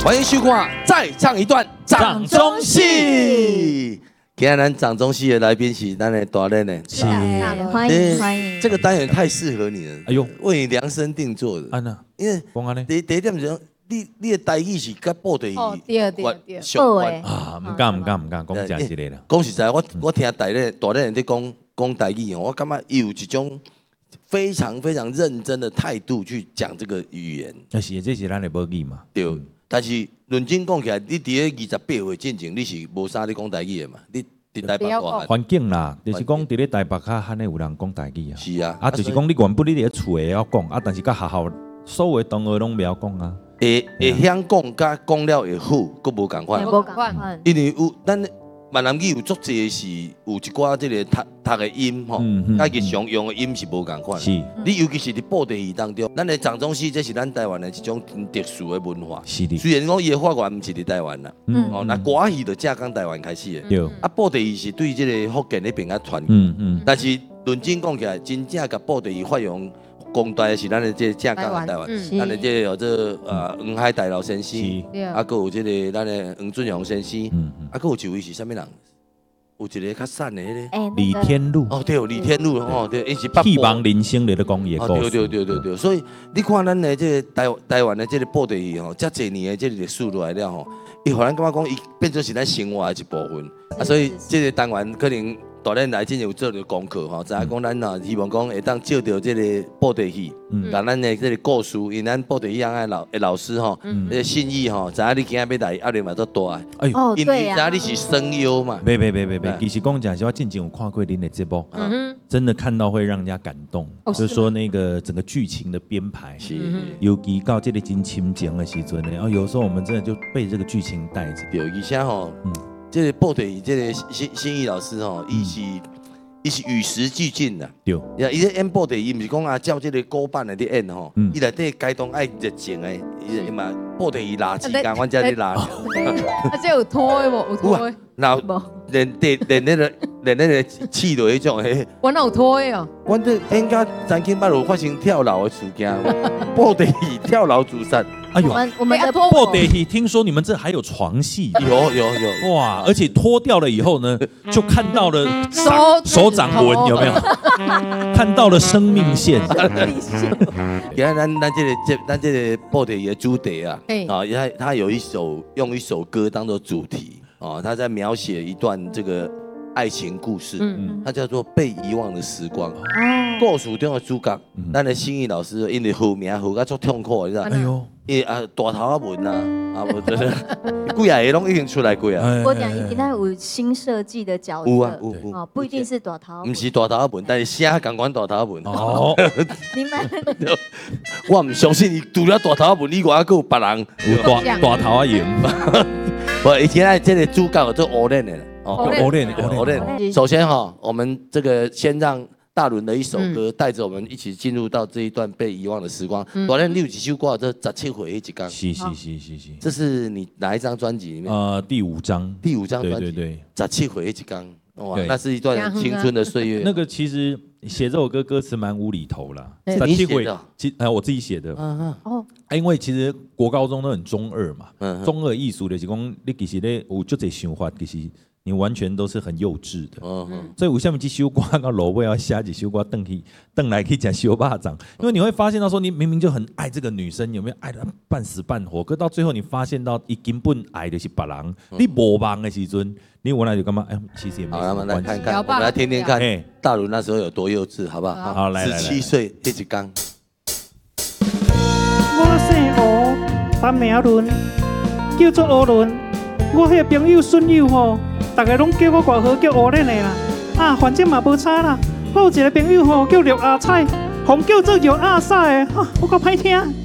欢迎收看，再唱一段掌中戏。今天咱掌中戏的来宾是咱的大人呢， 是欢迎欢迎。 这个单元太适合你了， 哎呦， 为你量身定做的。 安娜， 因为讲安尼， 第一点就是你的台语是跟布袋戏相关啊，唔敢，讲真实的啦。 讲实在，我听大人在讲台语哦，我感觉有一种非常非常认真的态度去讲这个语言。 这是咱的母语嘛。 对，但是认真讲起来，你伫个28岁进前，你是无啥咧讲台语的嘛？你伫台北大汉。 环境啦，就是讲伫咧台北较罕有人讲台语啊。 是啊。 啊，就是讲你原本你伫咧厝会晓讲，啊，但是甲学校所有的同学拢袂晓讲啊。 会晓讲，甲讲了会好，佫无共款。 无共款。 因为有咱闽南语有足侪是有一寡即个读的音吼，甲日常用的音是无共款。 是。 你尤其是伫布袋戏当中，咱的掌中戏这是咱台湾的一种特殊的文化。 是的。 虽然讲伊的发源毋是伫台湾啦，哦，那歌戏就正讲台湾开始的。 对。 啊，布袋戏是对即个福建那边啊传。但是认真讲起来，真正甲布袋戏发扬光大的是咱的这正港台湾，咱的这有这黄海大老先生，啊，佮有这个咱的黄俊雄先生，啊，佮有一位是啥物人？有一个较瘦的咧， 李天禄。 哦，对，李天禄，哦，对，伊是希望人生的讲伊的故事。 对，所以你看咱的这个台湾的这个布袋戏吼，遮侪年的这个历史落来了吼，伊互咱感觉讲伊变做是咱生活的一部分，啊，所以这个单元可能。大人来真有做着功课吼，知影讲咱呐希望讲会当借着这个布袋戏，把咱的这个故事，因为咱布袋戏行的老师吼，这个信义吼，知影你今仔要来压力嘛都大的，因为知影你是声优嘛。 别，其实讲讲实话，近前有看过您的节目，真的看到会让人家感动，就是说那个整个剧情的编排，尤其到这个真亲情的时阵呢，哦，有时候我们真的就被这个剧情带着。 对，而且吼，这个布袋戏，这个新义老师吼，伊是与时俱进的。 对， 伊咧演布袋戏，伊毋是讲照这个古板的咧演吼，伊内底该当爱热情的，伊嘛布袋戏垃圾间，阮遮咧垃圾。 啊，这有拖的无？有拖的。 那连那个气落迄种嘿。 我哪有拖的哦？ 阮这应该曾经捌有发生跳楼的事件，布袋戏跳楼自杀。 哎呦， 我们的布袋戏听说你们这还有床戏？ 有哇！而且脱掉了以后呢，就看到了手掌纹，有没有？看到了生命线。 你看咱这个布袋戏的主题啊，他有用一首歌当做主题啊，他在描写一段这个爱情故事，它叫做《被遗忘的时光》。故事中的主角，咱的新义老师，因为好名好甲足痛苦，你知道？哎呦！大头啊文啊，无真的，几啊个拢已经出来过啊。 我讲伊今仔有新设计的角色，有，不一定是大头， 不是大头啊文，但是声共款大头啊文。 哦， 你们， 我唔相信你除了大头啊文以外，还有别人有大头啊赢。 我以前这个主角做欧练的， 欧练。 首先哈，我们这个先让。大伦的一首歌带着我们一起进入到这一段被遗忘的时光。大伦，你有几首歌？这17岁迄一天。 是。 这是你哪一张专辑里面？ 第5张。 第5张专辑。 对。 17岁迄一天，哇，那是一段青春的岁月。 那个其实写这首歌歌词蛮无厘头啦。 你写的？ 我自己写的。因为其实国高中都很中二嘛。中二艺术的是讲，你其实咧有足侪想法，其实。你完全都是很幼稚的，所以我下面去修瓜到楼尾要下几修瓜邓来可以讲修巴掌，因为你会发现到说你明明就很爱这个女生，有没有爱得半死半活？可到最后你发现到伊根本爱的是别人，你无望的时阵，你原来就干嘛？其实也没什么关系。 来看看，我们来听听看，大伦那时候有多幼稚，好不好？ 好，来 17岁迄一天。 我姓吴，单名伦，叫做吴伦。我迄个朋友孙友吼。大家拢叫我外号叫乌脸的啦，反正嘛无差啦。我有一个朋友吼叫陆阿彩，红叫做玉阿嫂的，我够歹听。